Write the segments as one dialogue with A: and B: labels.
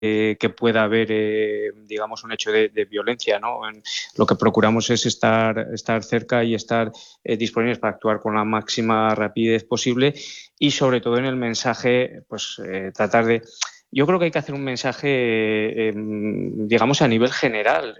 A: que pueda haber, digamos, un hecho de violencia, ¿no? Lo que procuramos es estar cerca y estar disponibles para actuar con la máxima rapidez posible y, sobre todo, en el mensaje, pues tratar de... Yo creo que hay que hacer un mensaje, digamos, a nivel general.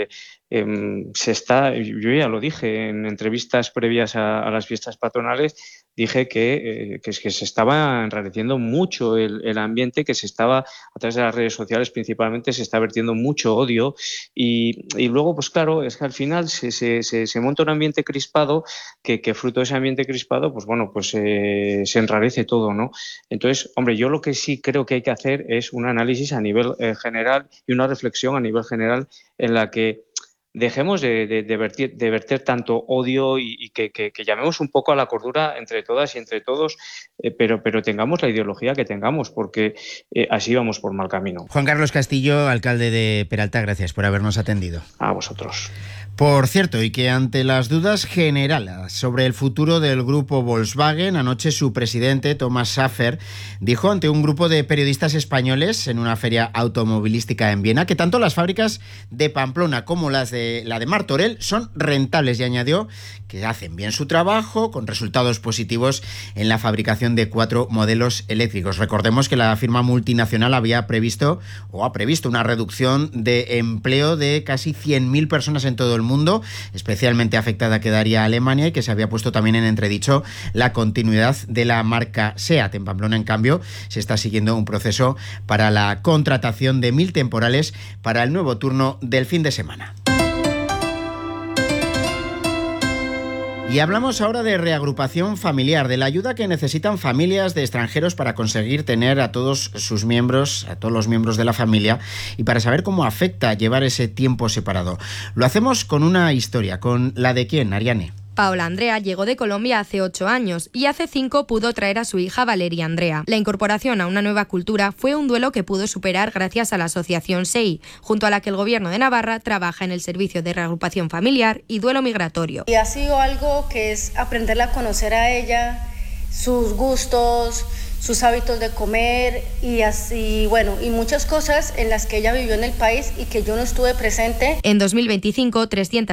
A: Yo ya lo dije en entrevistas previas a las fiestas patronales, dije que se estaba enrareciendo mucho el ambiente, que se estaba, a través de las redes sociales principalmente, se está vertiendo mucho odio y luego, pues claro, es que al final se monta un ambiente crispado que fruto de ese ambiente crispado, pues bueno, pues se enrarece todo, ¿no? Entonces, hombre, yo lo que sí creo que hay que hacer es un análisis a nivel general y una reflexión a nivel general en la que dejemos de verter tanto odio y que llamemos un poco a la cordura entre todas y entre todos, pero tengamos la ideología que tengamos, porque así vamos por mal camino.
B: Juan Carlos Castillo, alcalde de Peralta, gracias por habernos atendido.
A: A vosotros.
B: Por cierto, y que ante las dudas generales sobre el futuro del grupo Volkswagen, anoche su presidente, Thomas Schaffer, dijo ante un grupo de periodistas españoles en una feria automovilística en Viena que tanto las fábricas de Pamplona como la de Martorell son rentables, y añadió que hacen bien su trabajo con resultados positivos en la fabricación de 4 modelos eléctricos. Recordemos que la firma multinacional ha previsto una reducción de empleo de casi 100.000 personas en todo el mundo, especialmente afectada quedaría Alemania, y que se había puesto también en entredicho la continuidad de la marca SEAT. En Pamplona, en cambio, se está siguiendo un proceso para la contratación de 1.000 temporales para el nuevo turno del fin de semana. Y hablamos ahora de reagrupación familiar, de la ayuda que necesitan familias de extranjeros para conseguir tener a todos los miembros de la familia, y para saber cómo afecta llevar ese tiempo separado. Lo hacemos con una historia, con la de ¿quién, Ariane?
C: Paola Andrea llegó de Colombia hace 8 años y hace 5 pudo traer a su hija Valeria Andrea. La incorporación a una nueva cultura fue un duelo que pudo superar gracias a la asociación SEI, junto a la que el Gobierno de Navarra trabaja en el servicio de reagrupación familiar y duelo migratorio.
D: Y ha sido algo que es aprenderla a conocer a ella, sus gustos, sus hábitos de comer y así, bueno, y muchas cosas en las que ella vivió en el país y que yo no estuve presente.
C: En 2025,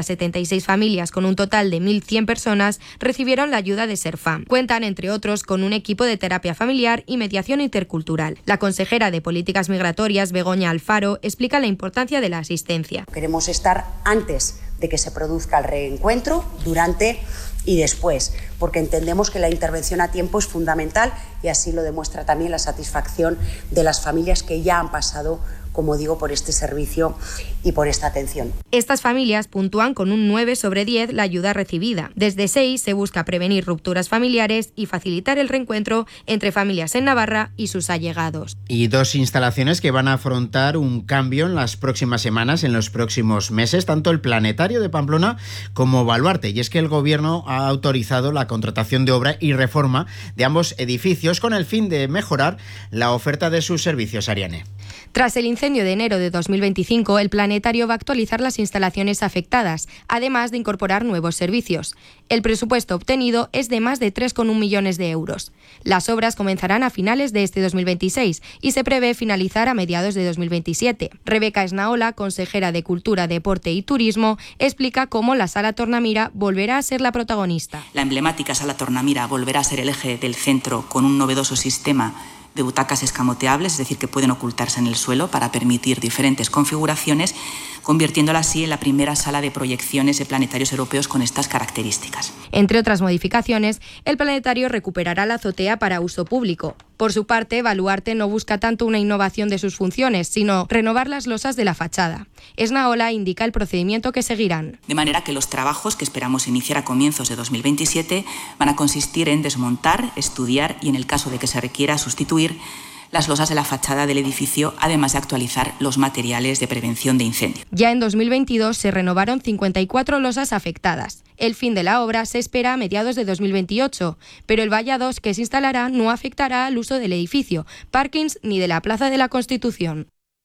C: 376 familias con un total de 1.100 personas recibieron la ayuda de Serfam. Cuentan, entre otros, con un equipo de terapia familiar y mediación intercultural. La consejera de Políticas Migratorias, Begoña Alfaro, explica la importancia de la asistencia.
E: Queremos estar antes de que se produzca el reencuentro, durante y después, porque entendemos que la intervención a tiempo es fundamental, y así lo demuestra también la satisfacción de las familias que ya han pasado, como digo, por este servicio y por esta atención.
C: Estas familias puntúan con un 9 sobre 10 la ayuda recibida. Desde SEI se busca prevenir rupturas familiares y facilitar el reencuentro entre familias en Navarra y sus allegados.
B: Y 2 instalaciones que van a afrontar un cambio en las próximas semanas, en los próximos meses, tanto el Planetario de Pamplona como Baluarte. Y es que el Gobierno ha autorizado la contratación de obra y reforma de ambos edificios con el fin de mejorar la oferta de sus servicios, Ariane.
C: Tras el incendio de enero de 2025, el Planetario va a actualizar las instalaciones afectadas, además de incorporar nuevos servicios. El presupuesto obtenido es de más de 3,1 millones de euros. Las obras comenzarán a finales de este 2026 y se prevé finalizar a mediados de 2027. Rebeca Esnaola, consejera de Cultura, Deporte y Turismo, explica cómo la Sala Tornamira volverá a ser la protagonista.
F: La emblemática Sala Tornamira volverá a ser el eje del centro, con un novedoso sistema de butacas escamoteables, es decir, que pueden ocultarse en el suelo para permitir diferentes configuraciones, convirtiéndola así en la primera sala de proyecciones de planetarios europeos con estas características.
C: Entre otras modificaciones, el planetario recuperará la azotea para uso público. Por su parte, Baluarte no busca tanto una innovación de sus funciones, sino renovar las losas de la fachada. Esnaola indica el procedimiento que seguirán.
F: De manera que los trabajos que esperamos iniciar a comienzos de 2027 van a consistir en desmontar, estudiar y, en el caso de que se requiera, sustituir las losas de la fachada del edificio, además de actualizar los materiales de prevención de incendio.
C: Ya en 2022 se renovaron 54 losas afectadas. El fin de la obra se espera a mediados de 2028, pero el valla 2 que se instalará no afectará al uso del edificio, parkings ni de la Plaza de la Constitución.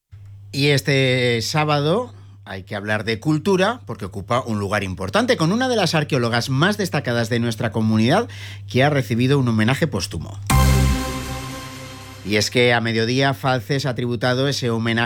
B: Y este sábado hay que hablar de cultura, porque ocupa un lugar importante, con una de las arqueólogas más destacadas de nuestra comunidad, que ha recibido un homenaje póstumo. Y es que a mediodía Falces ha tributado ese homenaje